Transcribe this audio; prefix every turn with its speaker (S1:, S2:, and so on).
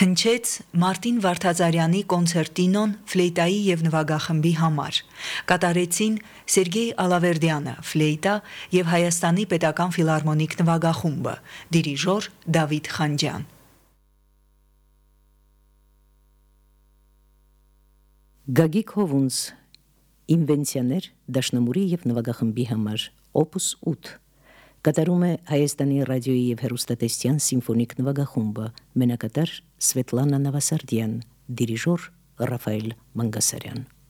S1: Հնչեց Մարտին Վարդազարյանի կոնցերտինոն ֆլեյտայի և նվագախմբի համար։ Կատարեցին Սերգեյ Ալավերդյանը ֆլեյտա և Հայաստանի պետական ֆիլհարմոնիկ նվագախումբը, դիրիժոր Դավիթ Խանջյան։
S2: Գագիկ Հովունց ինվենցիաներ դաշնամուրի և նվագախմբի համար օպուս 8 կատարում է Հայաստանի ռադիոյի և հեռուստատեսության սիմֆոնիկ նվագախումբը, մենակատար Սվետլանա Նավասարդյան, դիրիժոր Ռաֆայել Մանգասարյան։